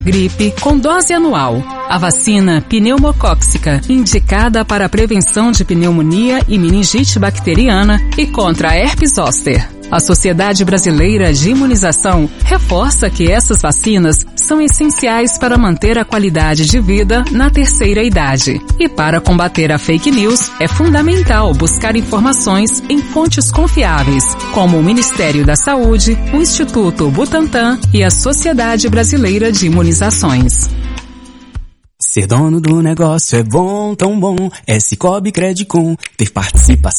Gripe com dose anual. A vacina pneumocóxica, indicada para a prevenção de pneumonia e meningite bacteriana e contra a herpes zoster. A Sociedade Brasileira de Imunização reforça que essas vacinas são essenciais para manter a qualidade de vida na terceira idade. E para combater a fake news, é fundamental buscar informações em fontes confiáveis, como o Ministério da Saúde, o Instituto Butantan e a Sociedade Brasileira de Imunizações. Ser dono do negócio é bom, tão bom, é Sicoob Credicom, ter participação